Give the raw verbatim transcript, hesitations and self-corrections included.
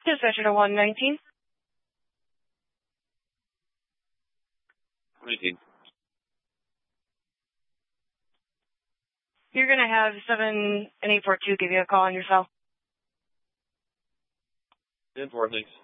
Dispatcher to one nineteen. nineteen. You're going to have seven and eight four two give you a call on your cell. ten four, thanks.